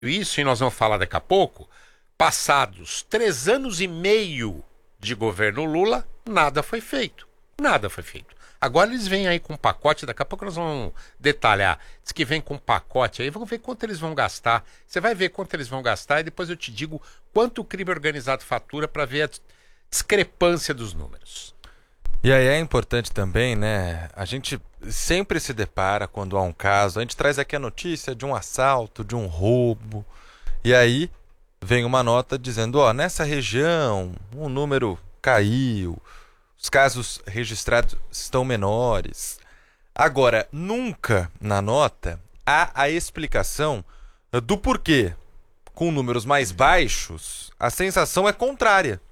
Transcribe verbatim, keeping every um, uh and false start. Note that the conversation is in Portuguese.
isso, e nós vamos falar daqui a pouco, passados três anos e meio de governo Lula, nada foi feito. Nada foi feito. Agora eles vêm aí com um pacote, daqui a pouco nós vamos detalhar. Diz que vem com um pacote aí, vamos ver quanto eles vão gastar. Você vai ver quanto eles vão gastar e depois eu te digo quanto o crime organizado fatura para ver a discrepância dos números. E aí é importante também, né? A gente sempre se depara quando há um caso, a gente traz aqui a notícia de um assalto, de um roubo, e aí vem uma nota dizendo, ó, nessa região o número caiu, os casos registrados estão menores. Agora, nunca na nota há a explicação do porquê. Com números mais baixos, a sensação é contrária.